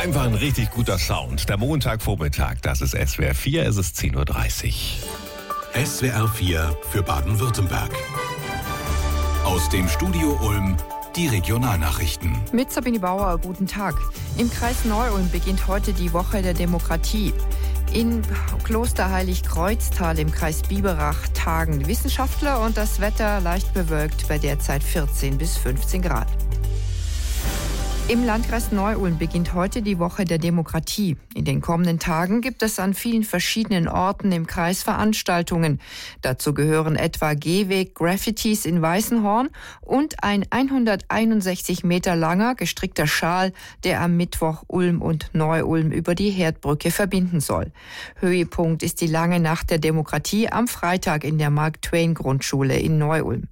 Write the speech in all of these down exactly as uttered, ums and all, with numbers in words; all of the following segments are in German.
Einfach ein richtig guter Sound. Der Montagvormittag, das ist S W R vier, es ist zehn Uhr dreißig. S W R vier für Baden-Württemberg. Aus dem Studio Ulm die Regionalnachrichten. Mit Sabine Bauer, guten Tag. Im Kreis Neu-Ulm beginnt heute die Woche der Demokratie. In Kloster Heiligkreuztal im Kreis Biberach tagen Wissenschaftler und das Wetter leicht bewölkt bei derzeit vierzehn bis fünfzehn Grad. Im Landkreis Neu-Ulm beginnt heute die Woche der Demokratie. In den kommenden Tagen gibt es an vielen verschiedenen Orten im Kreis Veranstaltungen. Dazu gehören etwa Gehweg, Graffitis in Weißenhorn und ein hunderteinundsechzig Meter langer gestrickter Schal, der am Mittwoch Ulm und Neu-Ulm über die Herdbrücke verbinden soll. Höhepunkt ist die lange Nacht der Demokratie am Freitag in der Mark-Twain-Grundschule in Neu-Ulm.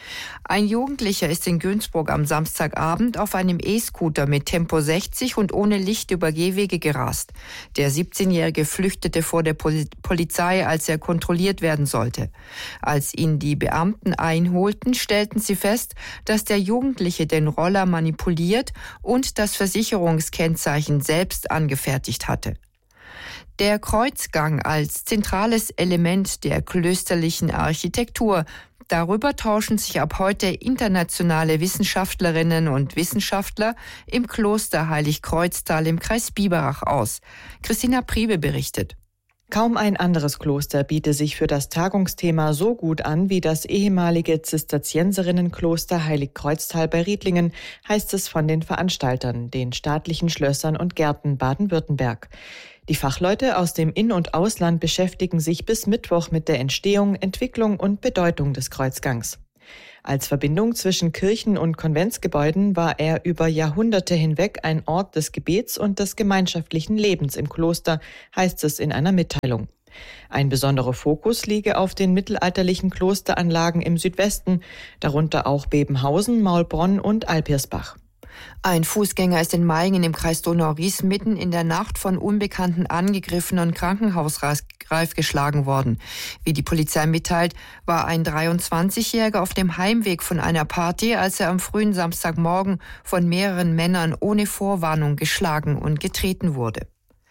Ein Jugendlicher ist in Günzburg am Samstagabend auf einem E-Scooter mit Tempo sechzig und ohne Licht über Gehwege gerast. Der siebzehnjährige flüchtete vor der Polizei, als er kontrolliert werden sollte. Als ihn die Beamten einholten, stellten sie fest, dass der Jugendliche den Roller manipuliert und das Versicherungskennzeichen selbst angefertigt hatte. Der Kreuzgang als zentrales Element der klösterlichen Architektur. Darüber tauschen sich ab heute internationale Wissenschaftlerinnen und Wissenschaftler im Kloster Heiligkreuztal im Kreis Biberach aus. Christina Priebe berichtet. Kaum ein anderes Kloster biete sich für das Tagungsthema so gut an wie das ehemalige Zisterzienserinnenkloster Heiligkreuztal bei Riedlingen, heißt es von den Veranstaltern, den staatlichen Schlössern und Gärten Baden-Württemberg. Die Fachleute aus dem In- und Ausland beschäftigen sich bis Mittwoch mit der Entstehung, Entwicklung und Bedeutung des Kreuzgangs. Als Verbindung zwischen Kirchen- und Konventsgebäuden war er über Jahrhunderte hinweg ein Ort des Gebets und des gemeinschaftlichen Lebens im Kloster, heißt es in einer Mitteilung. Ein besonderer Fokus liege auf den mittelalterlichen Klosteranlagen im Südwesten, darunter auch Bebenhausen, Maulbronn und Alpirsbach. Ein Fußgänger ist in Maingen im Kreis Donau-Ries mitten in der Nacht von Unbekannten angegriffen und krankenhausreif geschlagen worden. Wie die Polizei mitteilt, war ein dreiundzwanzigjähriger auf dem Heimweg von einer Party, als er am frühen Samstagmorgen von mehreren Männern ohne Vorwarnung geschlagen und getreten wurde.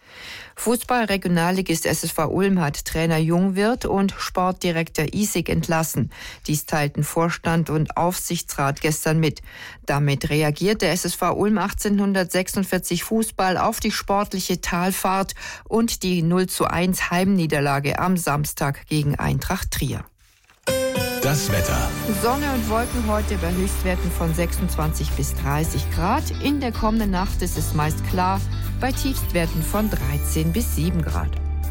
Fußball-Regionalligist S S V Ulm hat Trainer Jungwirth und Sportdirektor Isig entlassen. Dies teilten Vorstand und Aufsichtsrat gestern mit. Damit reagierte S S V Ulm achtzehnhundertsechsundvierzig Fußball auf die sportliche Talfahrt und die null zu eins Heimniederlage am Samstag gegen Eintracht Trier. Das Wetter. Sonne und Wolken heute bei Höchstwerten von sechsundzwanzig bis dreißig Grad. In der kommenden Nacht ist es meist klar, bei Tiefstwerten von dreizehn bis sieben Grad.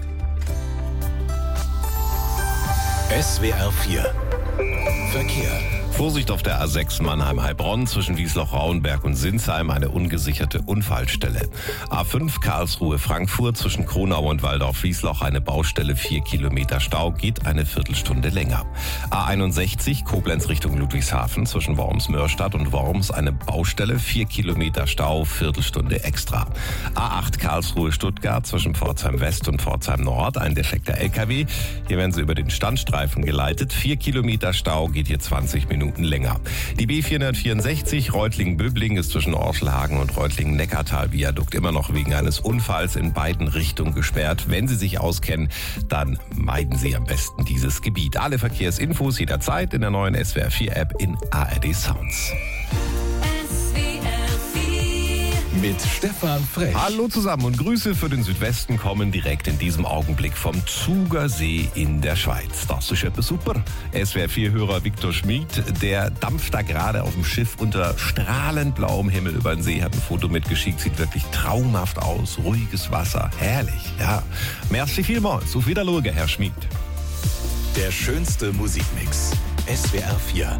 S W R vier Verkehr. Vorsicht auf der A sechs Mannheim-Heilbronn zwischen Wiesloch-Rauenberg und Sinsheim, eine ungesicherte Unfallstelle. A fünf Karlsruhe-Frankfurt zwischen Kronau und Waldorf-Wiesloch, eine Baustelle, vier Kilometer Stau, geht eine Viertelstunde länger. A einundsechzig Koblenz Richtung Ludwigshafen zwischen Worms-Mörstadt und Worms, eine Baustelle, vier Kilometer Stau, Viertelstunde extra. A acht Karlsruhe-Stuttgart zwischen Pforzheim-West und Pforzheim-Nord, ein defekter L K W. Hier werden sie über den Standstreifen geleitet, vier Kilometer Stau, geht hier zwanzig Minuten länger. Die B vierhundertvierundsechzig Reutlingen-Böblingen ist zwischen Orschelhagen und Reutlingen-Neckartal-Viadukt immer noch wegen eines Unfalls in beiden Richtungen gesperrt. Wenn Sie sich auskennen, dann meiden Sie am besten dieses Gebiet. Alle Verkehrsinfos jederzeit in der neuen S W R vier App in A R D Sounds. Mit Stefan Frech. Hallo zusammen und Grüße für den Südwesten kommen direkt in diesem Augenblick vom Zugersee in der Schweiz. Das ist etwas super. S W R vier-Hörer Viktor Schmid, der dampft da gerade auf dem Schiff unter strahlend blauem Himmel über den See, hat ein Foto mitgeschickt, sieht wirklich traumhaft aus, ruhiges Wasser, herrlich. Ja, merci vielmals. Auf Wiedersehen, Herr Schmid. Der schönste Musikmix. S W R vier.